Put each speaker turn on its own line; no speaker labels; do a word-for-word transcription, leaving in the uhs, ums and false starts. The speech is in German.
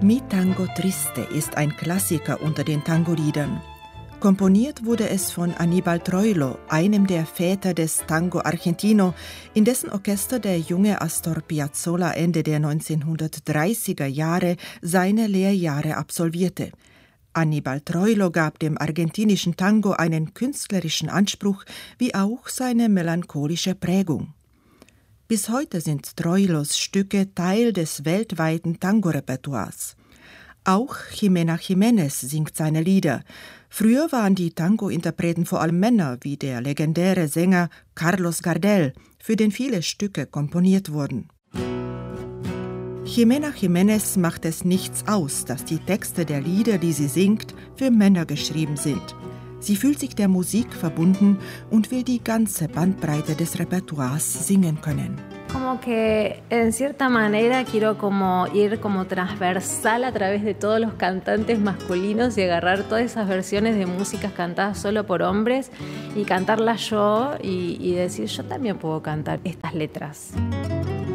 Mi Tango Triste ist ein Klassiker unter den Tango-Liedern. Komponiert wurde es von Aníbal Troilo, einem der Väter des Tango Argentino, in dessen Orchester der junge Astor Piazzolla Ende der neunzehnhundertdreißiger Jahre seine Lehrjahre absolvierte. Aníbal Troilo gab dem argentinischen Tango einen künstlerischen Anspruch wie auch seine melancholische Prägung. Bis heute sind Troilos Stücke Teil des weltweiten Tango-Repertoires. Auch Jimena Jiménez singt seine Lieder. Früher waren die Tango-Interpreten vor allem Männer, wie der legendäre Sänger Carlos Gardel, für den viele Stücke komponiert wurden. Jimena Jiménez macht es nichts aus, dass die Texte der Lieder, die sie singt, für Männer geschrieben sind. Sie fühlt sich der Musik verbunden und will die ganze Bandbreite des Repertoires singen können.
Como que en cierta manera quiero como ir como transversal a través de todos los cantantes masculinos y agarrar todas esas versiones de músicas cantadas solo por hombres y cantarlas yo y, y decir yo también puedo cantar estas letras.